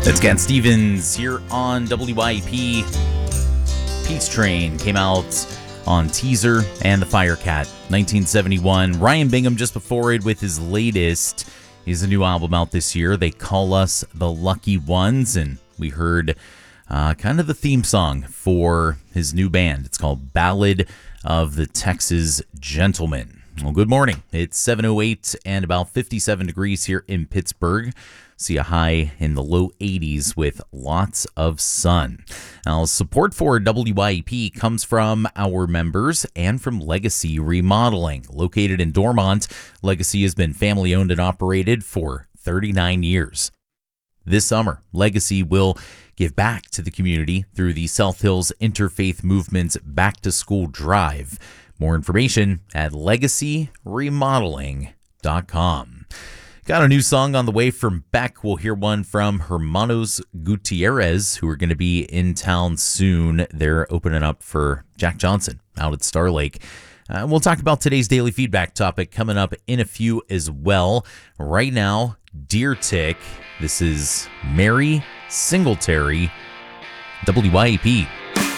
It's Cat Stevens here on WYP. Peace Train came out on Teaser and the Firecat, 1971. Ryan Bingham just before it with his latest. He has a new album out this year. They call us the Lucky Ones, and we heard kind of the theme song for his new band. It's called Ballad of the Texas Gentleman. Well, good morning. It's 7:08 and about 57 degrees here in Pittsburgh. See a high in the low 80s with lots of sun. Now, support for WYP comes from our members and from Legacy Remodeling. Located in Dormont, Legacy has been family-owned and operated for 39 years. This summer, Legacy will give back to the community through the South Hills Interfaith Movement's Back to School Drive. More information at legacyremodeling.com. Got a new song on the way from Beck. We'll hear one from Hermanos Gutierrez, who are going to be in town soon. They're opening up for Jack Johnson out at Star Lake. We'll talk about today's daily feedback topic coming up in a few as well. Right now, Deer Tick. This is Mary Singletary, WYAP.